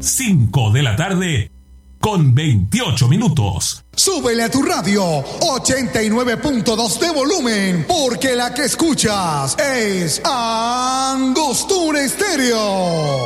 5 de la tarde con 28 minutos. Súbele a tu radio 89.2 de volumen, porque la que escuchas es Angostura Estéreo.